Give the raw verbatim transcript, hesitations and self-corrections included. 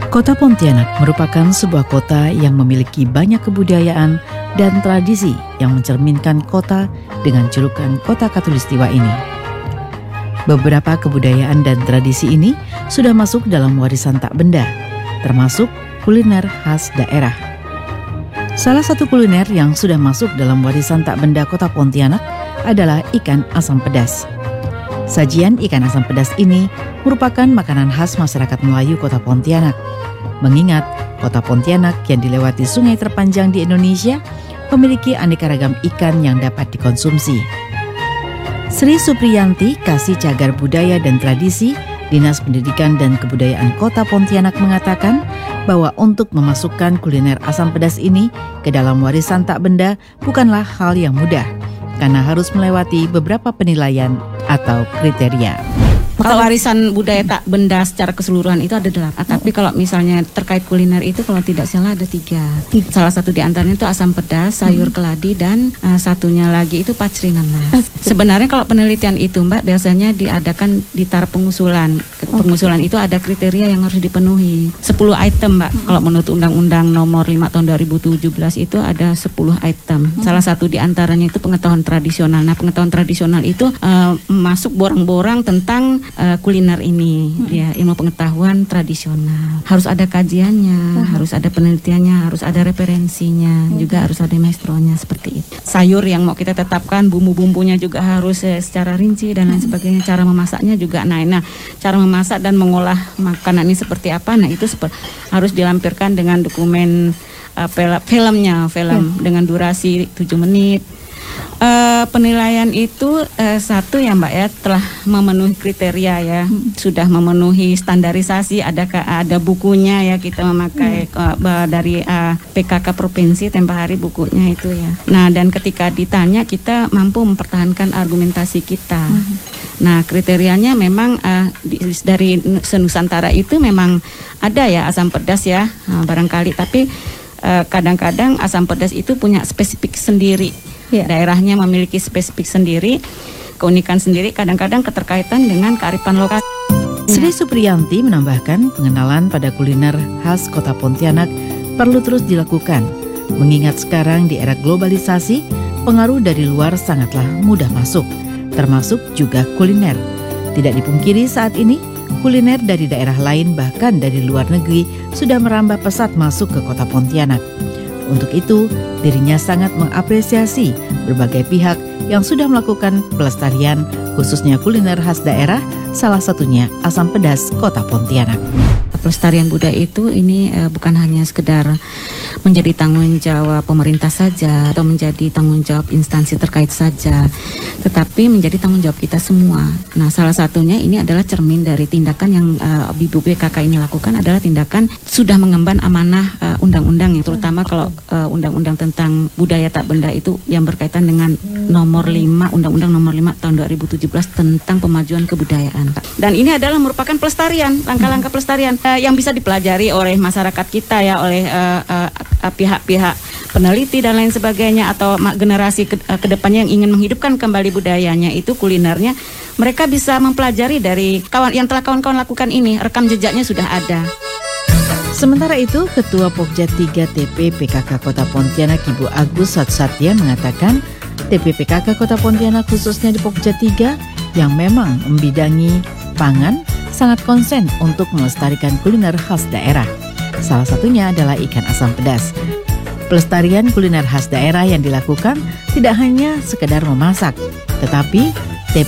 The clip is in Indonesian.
Kota Pontianak merupakan sebuah kota yang memiliki banyak kebudayaan dan tradisi yang mencerminkan kota dengan julukan Kota Khatulistiwa ini. Beberapa kebudayaan dan tradisi ini sudah masuk dalam warisan tak benda, termasuk kuliner khas daerah. Salah satu kuliner yang sudah masuk dalam warisan tak benda Kota Pontianak adalah ikan asam pedas. Sajian ikan asam pedas ini merupakan makanan khas masyarakat Melayu Kota Pontianak. Mengingat Kota Pontianak yang dilewati sungai terpanjang di Indonesia memiliki aneka ragam ikan yang dapat dikonsumsi. Sri Supriyanti, Kasih Cagar Budaya dan Tradisi, Dinas Pendidikan dan Kebudayaan Kota Pontianak mengatakan bahwa untuk memasukkan kuliner asam pedas ini ke dalam warisan tak benda bukanlah hal yang mudah, karena harus melewati beberapa penilaian atau kriteria. Kalau warisan budaya tak benda secara keseluruhan itu ada delapan. Tapi kalau misalnya terkait kuliner itu kalau tidak salah ada tiga. Salah satu di antaranya itu asam pedas, sayur keladi, dan uh, satunya lagi itu pacringan. Sebenarnya kalau penelitian itu Mbak biasanya diadakan di taraf pengusulan. Pengusulan itu ada kriteria yang harus dipenuhi. sepuluh item Mbak. Kalau menurut Undang-Undang Nomor lima tahun dua ribu tujuh belas itu ada sepuluh item. Salah satu di antaranya itu pengetahuan tradisional. Nah, pengetahuan tradisional itu uh, masuk borang-borang tentang Uh, kuliner ini, hmm. ya ilmu pengetahuan tradisional. Harus ada kajiannya, hmm. harus ada penelitiannya, harus ada referensinya, hmm. juga harus ada maestronya seperti itu. Sayur yang mau kita tetapkan, bumbu-bumbunya juga harus eh, secara rinci dan lain hmm. sebagainya. Cara memasaknya juga, nah, nah, cara memasak dan mengolah makanan ini seperti apa? Nah itu seper, harus dilampirkan dengan dokumen uh, pel- filmnya, film hmm. dengan durasi tujuh menit. Uh, penilaian itu uh, satu ya Mbak ya, telah memenuhi kriteria ya, hmm. sudah memenuhi standarisasi, ada ada bukunya ya, kita memakai hmm. uh, dari uh, P K K provinsi tempo hari bukunya itu ya. Nah, dan ketika ditanya kita mampu mempertahankan argumentasi kita. Hmm. Nah, kriterianya memang uh, di, dari se-Nusantara itu memang ada ya asam pedas ya, uh, barangkali, tapi uh, kadang-kadang asam pedas itu punya spesifik sendiri. Ya. Daerahnya memiliki spesifik sendiri, keunikan sendiri, kadang-kadang keterkaitan dengan kearifan lokal. Sri Supriyanti menambahkan pengenalan pada kuliner khas Kota Pontianak perlu terus dilakukan, mengingat sekarang di era globalisasi, pengaruh dari luar sangatlah mudah masuk, termasuk juga kuliner. Tidak dipungkiri saat ini, kuliner dari daerah lain bahkan dari luar negeri sudah merambah pesat masuk ke Kota Pontianak. Untuk itu, dirinya sangat mengapresiasi berbagai pihak yang sudah melakukan pelestarian, khususnya kuliner khas daerah, salah satunya asam pedas Kota Pontianak. Pelestarian budaya itu ini eh, bukan hanya sekedar menjadi tanggung jawab pemerintah saja atau menjadi tanggung jawab instansi terkait saja, tetapi menjadi tanggung jawab kita semua. Nah, salah satunya ini adalah cermin dari tindakan yang uh, B P K K ini lakukan adalah tindakan sudah mengemban amanah uh, undang-undang, ya, terutama kalau uh, undang-undang tentang budaya tak benda itu yang berkaitan dengan nomor lima, Undang-Undang Nomor lima tahun dua ribu tujuh belas tentang pemajuan kebudayaan. Dan ini adalah merupakan pelestarian, langkah-langkah pelestarian uh, yang bisa dipelajari oleh masyarakat kita ya, oleh uh, uh, uh, pihak-pihak peneliti dan lain sebagainya, atau generasi ke, uh, kedepannya yang ingin menghidupkan kembali budayanya itu kulinernya, mereka bisa mempelajari dari kawan yang telah kawan-kawan lakukan ini, rekam jejaknya sudah ada. Sementara itu, Ketua Pokja tiga T P P K K Kota Pontianak Ibu Agus Satsatya mengatakan T P P K K Kota Pontianak khususnya di Pokja tiga yang memang membidangi pangan sangat konsen untuk melestarikan kuliner khas daerah. Salah satunya adalah ikan asam pedas. Pelestarian kuliner khas daerah yang dilakukan tidak hanya sekedar memasak, tetapi